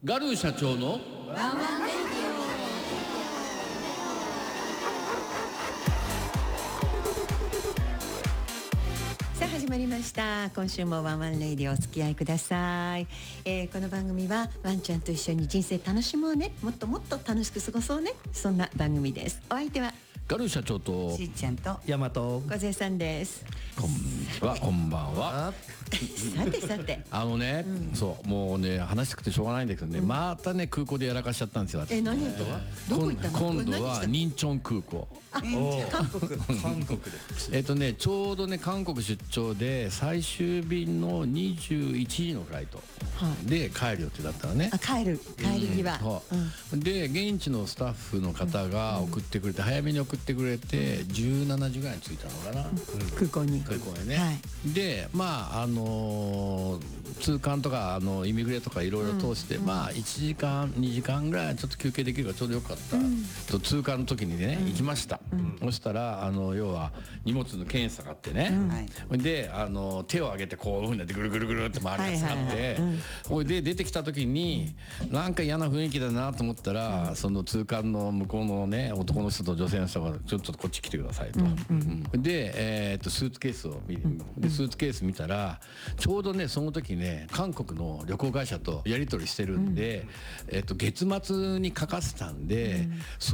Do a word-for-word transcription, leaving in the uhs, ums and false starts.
ガルー社長のワンワンレディオ。さあ始まりました。今週もワンワンレディオお付き合いください、えー、この番組はワンちゃんと一緒に人生楽しもうね、もっともっと楽しく過ごそうね、そんな番組です。お相手はガルー社長としーちゃんとヤマト。 小勢さんです。 こんばんは。こんばんは。 さてさてあのね、うん、そうもうね話したくてしょうがないんだけどね、うん、またね空港でやらかしちゃったんですよ。 え、何とはどこ行ったの？ 今度はニンチョン空港。 あ、韓国韓国でえっとねちょうどね韓国出張で最終便のにじゅういちじのフライトで帰る予定だったのね。 あ、帰る帰り際、 うん、で現地のスタッフの方が送ってくれて、早めに送ってくれてじゅうしちじぐらいに着いたのかな、うん、 空港に空港にね、 はい、 でまああのー通関とかあのイミグレとかいろいろ通して、うん、まあいちじかんにじかんぐらいちょっと休憩できるからちょうどよかった、うん、と通関の時にね、うん、行きました、うん、そしたらあの要は荷物の検査があってね、うん、であの手を上げてこういうふうになってぐるぐるぐるって回るやつがあってほいで出てきた時になんか嫌な雰囲気だなと思ったら、うん、その通関の向こうのね男の人と女性の人がちょっとこっち来てくださいと、うんうん、で、えー、っとスーツケースを見でスーツケース見たらちょうどねその時ね韓国の旅行会社とやり取りしてるんで、うん、えっと月末に書かせたんで、うん、